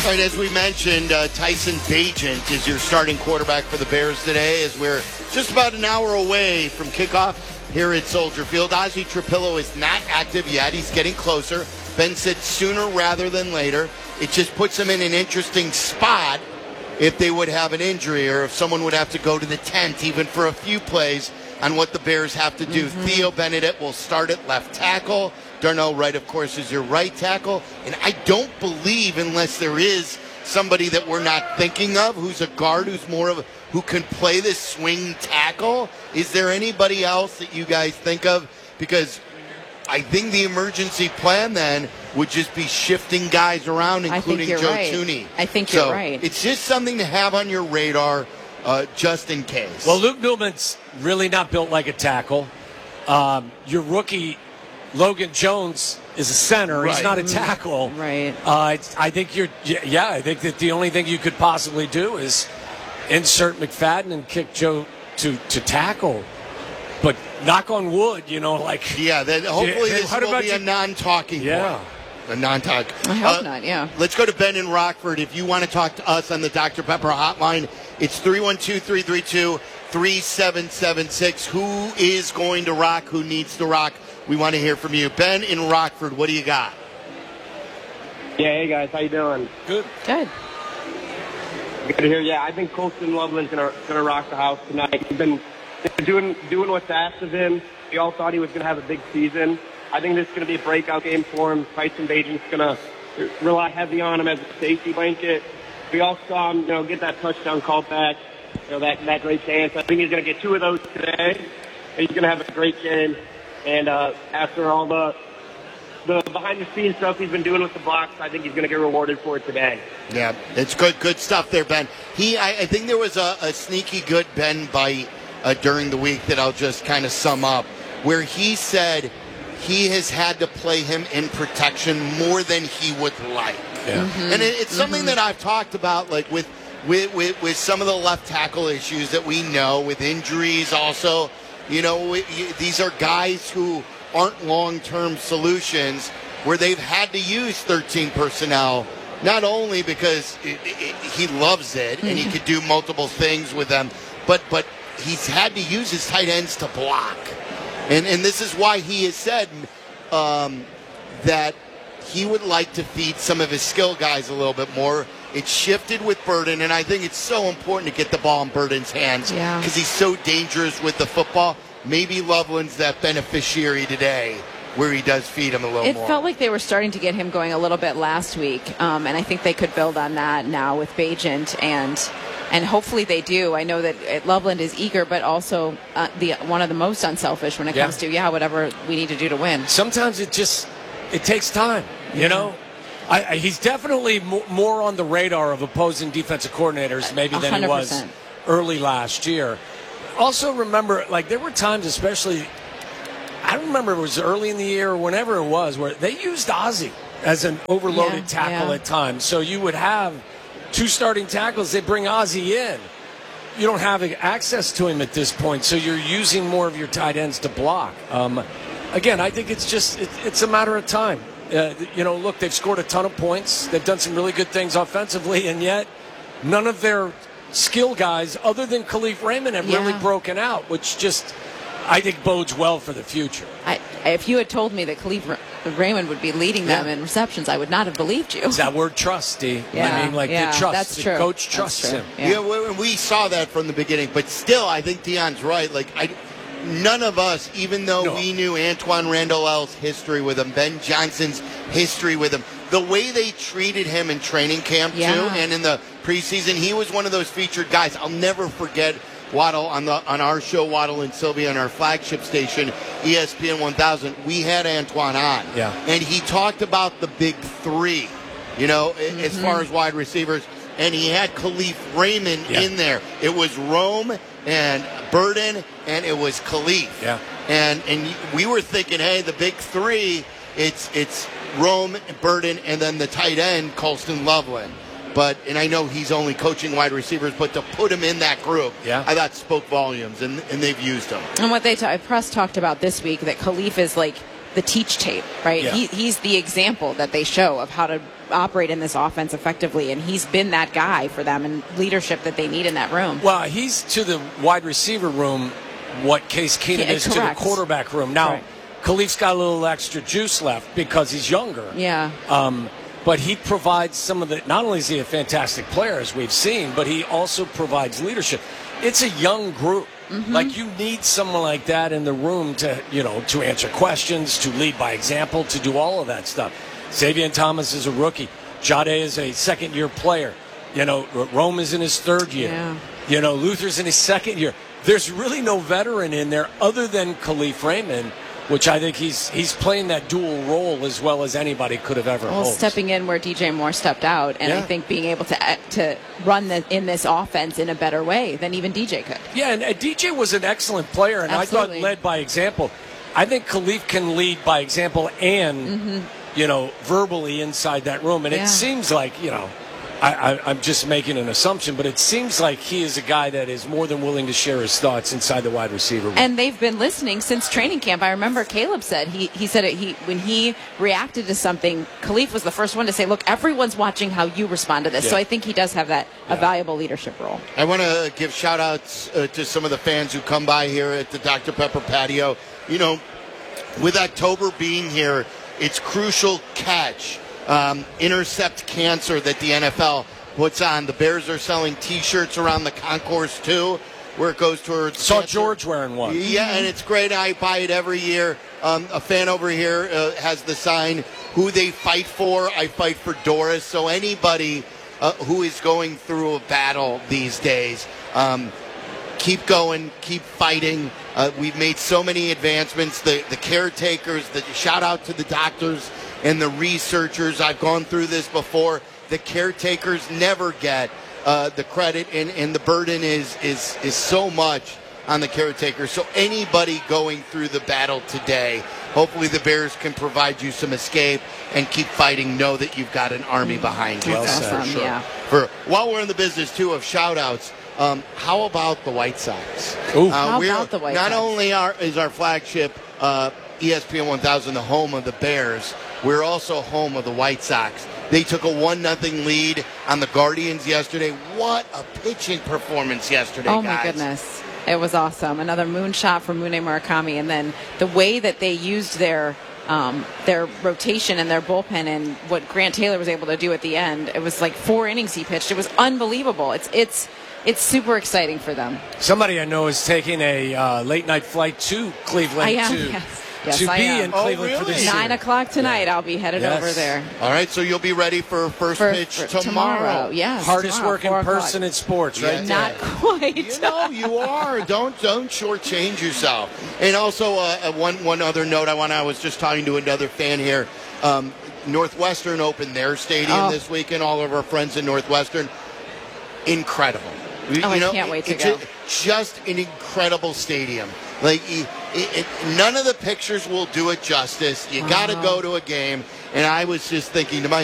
All right, as we mentioned, Tyson Bagent is your starting quarterback for the Bears today, as we're just about an hour away from kickoff here at Soldier Field. Ozzie Trapillo is not active yet. He's getting closer. Ben said sooner rather than later. It just puts him in an interesting spot if they would have an injury or if someone would have to go to the tent even for a few plays on what the Bears have to do. Theo Benedict will start at left tackle. Darnell Wright, of course, is your right tackle. And I don't believe, unless there is somebody that we're not thinking of, who's a guard, who can play this swing tackle. Is there anybody else that you guys think of? Because I think the emergency plan then would just be shifting guys around, including Joe Thuney. I think you're right. It's just something to have on your radar just in case. Well, Luke Newman's really not built like a tackle. Your rookie, Logan Jones, is a center. Right. He's not a tackle. Right. I think I think that the only thing you could possibly do is insert McFadden and kick Joe to tackle. But knock on wood, then hopefully this will be a non-talking one. Yeah. A non-talk. I hope not, yeah. Let's go to Ben in Rockford. If you want to talk to us on the Dr. Pepper hotline, it's 312-332-3776. Who is going to rock? Who needs to rock? We want to hear from you. Ben in Rockford, what do you got? Yeah, hey guys, how you doing? Good. Good. Good to hear. Yeah, I think Colston Loveland's gonna rock the house tonight. He's been doing what's asked of him. We all thought he was gonna have a big season. I think this is gonna be a breakout game for him. Tyson Bagent's gonna rely heavy on him as a safety blanket. We all saw him, get that touchdown call back. That great chance. I think he's gonna get 2 of those today. He's gonna have a great game. And after all the behind-the-scenes stuff he's been doing with the blocks, I think he's going to get rewarded for it today. Yeah, it's good stuff there, Ben. I think there was a sneaky good Ben bite during the week that I'll just kind of sum up, where he said he has had to play him in protection more than he would like. Yeah. And it's something that I've talked about, like with some of the left tackle issues that we know, with injuries also. These are guys who aren't long-term solutions where they've had to use 13 personnel, not only because he loves it and he could do multiple things with them, but he's had to use his tight ends to block. And this is why he has said that he would like to feed some of his skill guys a little bit more. It shifted with Burden, and I think it's so important to get the ball in Burden's hands because he's so dangerous with the football. Maybe Loveland's that beneficiary today where he does feed him a little more. It felt like they were starting to get him going a little bit last week, and I think they could build on that now with Bagent, and hopefully they do. I know that Loveland is eager, but also one of the most unselfish when it comes to, whatever we need to do to win. Sometimes it takes time, He's definitely more on the radar of opposing defensive coordinators maybe than 100%. He was early last year. Also remember, there were times, especially, I don't remember if it was early in the year or whenever it was, where they used Ozzie as an overloaded tackle at times. So you would have 2 starting tackles. They bring Ozzie in. You don't have access to him at this point, so you're using more of your tight ends to block. Again, I think it's a matter of time. Look, they've scored a ton of points. They've done some really good things offensively, and yet none of their skill guys, other than Khalif Raymond, have really broken out, which I think bodes well for the future. If you had told me that Khalif Raymond would be leading them in receptions, I would not have believed you. It's that word trust, Steve. Yeah. The trust. That's true. The coach trusts him. Yeah, we saw that from the beginning, but still, I think Deion's right. None of us, even though we knew Antoine Randall-L's history with him, Ben Johnson's history with him, the way they treated him in training camp, too, and in the preseason, he was one of those featured guys. I'll never forget Waddle on our show, Waddle and Sylvia, on our flagship station, ESPN 1000. We had Antoine on, and he talked about the big 3, as far as wide receivers, and he had Khalif Raymond in there. It was Rome and Burden, and it was Khalif. Yeah. And we were thinking, hey, the big 3, it's Rome, Burden, and then the tight end, Colston Loveland. And I know he's only coaching wide receivers, but to put him in that group, I thought spoke volumes, and they've used him. And what Press talked about this week, that Khalif is the teach tape, right? Yeah. He's the example that they show of how to operate in this offense effectively, and he's been that guy for them and leadership that they need in that room. Well, he's to the wide receiver room what Case Keenum is correct. to the quarterback room. Now, Right. Khalif's got a little extra juice left because he's younger. Yeah. But he provides some of the, not only is he a fantastic player, as we've seen, but he also provides leadership. It's a young group. Like, you need someone like that in the room to, to answer questions, to lead by example, to do all of that stuff. Xavier Thomas is a rookie. Jade is a second-year player. Rome is in his third year. Yeah. Luther's in his second year. There's really no veteran in there other than Khalif Raymond, which I think he's playing that dual role as well as anybody could have ever hoped. Stepping in where DJ Moore stepped out, and I think being able to run in this offense in a better way than even DJ could. Yeah, and DJ was an excellent player, and Absolutely. I thought led by example. I think Khalif can lead by example and, verbally inside that room. And it seems like, I'm just making an assumption, but it seems like he is a guy that is more than willing to share his thoughts inside the wide receiver room. And they've been listening since training camp. I remember Caleb said he said it. When he reacted to something, Khalif was the first one to say, "Look, everyone's watching how you respond to this." Yeah. So I think he does have a valuable leadership role. I want to give shout outs to some of the fans who come by here at the Dr. Pepper patio. With October being here, it's crucial catch. Intercept cancer that the NFL puts on. The Bears are selling T-shirts around the concourse too, where it goes towards. Saw George wearing one. Yeah, and it's great. I buy it every year. A fan over here has the sign, "Who they fight for, I fight for Doris." So anybody who is going through a battle these days, keep going, keep fighting. We've made so many advancements. The caretakers, the shout out to the doctors and the researchers. I've gone through this before. The caretakers never get the credit, and the burden is so much on the caretakers. So anybody going through the battle today, hopefully the Bears can provide you some escape and keep fighting. Know that you've got an army behind you. Well said. Awesome, yeah. While we're in the business too of shout outs, how about the White Sox? Ooh. How about the White Not Sox? only is our flagship ESPN 1000 the home of the Bears, we're also home of the White Sox. They took a 1-0 lead on the Guardians yesterday. What a pitching performance yesterday, Oh, guys. my goodness. It was awesome. Another moonshot from Mune Murakami. And then the way that they used their rotation and their bullpen and what Grant Taylor was able to do at the end, it was like 4 innings he pitched. It was unbelievable. It's super exciting for them. Somebody I know is taking a late-night flight to Cleveland I am, to yes, I be am. in Cleveland for really? this year. 9 o'clock tonight, Yeah. I'll be headed Yes. over there. All right, so you'll be ready for first pitch tomorrow. Yes, Hardest tomorrow, working 4 o'clock. person in sports, right? Yeah. Not quite. You know, you are. Don't shortchange yourself. And also, one other note I was just talking to another fan here. Northwestern opened their stadium this weekend. All of our friends in Northwestern, incredible. I can't wait to go. Just an incredible stadium. Like none of the pictures will do it justice. You got to go to a game. And I was just thinking to myself,